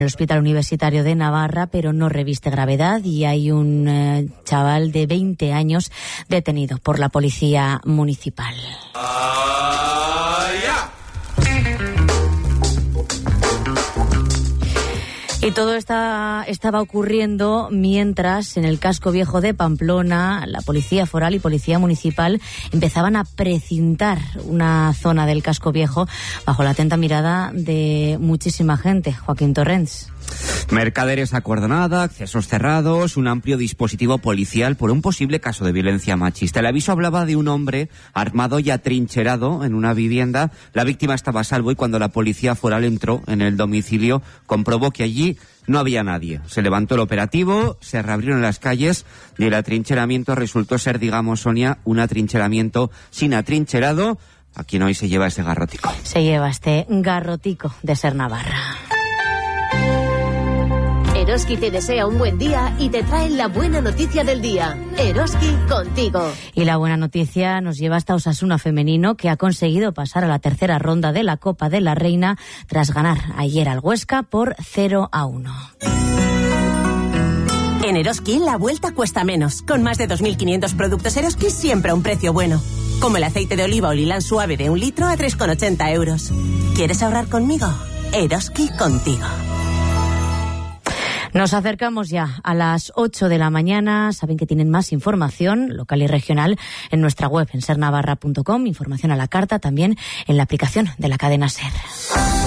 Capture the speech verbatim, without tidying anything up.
el Hospital Universitario de Navarra, pero no reviste gravedad y hay un eh, chaval de veinte años detenido por la policía municipal. Y todo esta, estaba ocurriendo mientras en el casco viejo de Pamplona la policía foral y policía municipal empezaban a precintar una zona del casco viejo bajo la atenta mirada de muchísima gente. Joaquín Torrents. Mercaderes acordonada, accesos cerrados, un amplio dispositivo policial por un posible caso de violencia machista. El aviso hablaba de un hombre armado y atrincherado en una vivienda. La víctima estaba a salvo y cuando la policía foral entró en el domicilio comprobó que allí no había nadie. Se levantó el operativo, se reabrieron las calles y el atrincheramiento resultó ser, digamos, Sonia, un atrincheramiento sin atrincherado. A quien hoy se lleva ese garrotico. Se lleva este garrotico de ser Navarra. Eroski te desea un buen día y te trae la buena noticia del día. Eroski contigo. Y la buena noticia nos lleva hasta Osasuna femenino, que ha conseguido pasar a la tercera ronda de la Copa de la Reina tras ganar ayer al Huesca por cero a uno. En Eroski la vuelta cuesta menos. Con más de dos mil quinientos productos Eroski siempre a un precio bueno. Como el aceite de oliva o lilán suave de un litro a tres con ochenta euros. ¿Quieres ahorrar conmigo? Eroski contigo. Nos acercamos ya a las ocho de la mañana. Saben que tienen más información local y regional en nuestra web en ser navarra punto com, información a la carta también en la aplicación de la cadena SER.